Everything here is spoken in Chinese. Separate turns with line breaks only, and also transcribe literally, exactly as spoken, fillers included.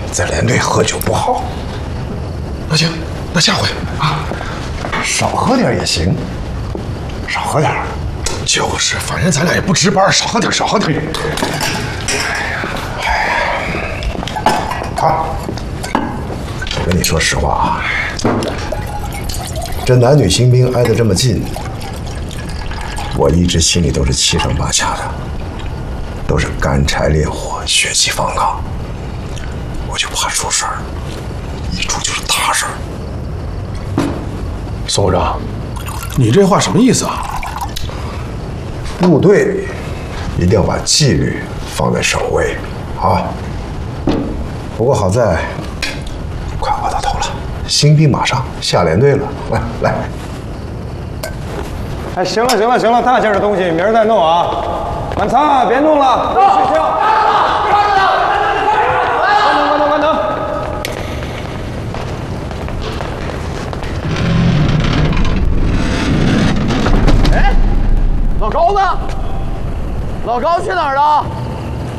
在连队喝酒不好。
那行，那下回啊，
少喝点也行，少喝点。
就是，反正咱俩也不值班，少喝点，少喝点。
哎呀，啊，我跟你说实话啊，这男女新兵挨得这么近，我一直心里都是七上八下的，都是干柴烈火，血气方刚。我就怕出事儿，一出就是大事儿。
宋部长，你这话什么意思啊？
部队一定要把纪律放在首位啊！不过好在快熬到头了，新兵马上下连队了。来来，
哎，行了行了行了，大件的东西明儿再弄啊！满仓别弄了，睡觉。关灯关灯关灯。
哎，老高呢？老高去哪儿了？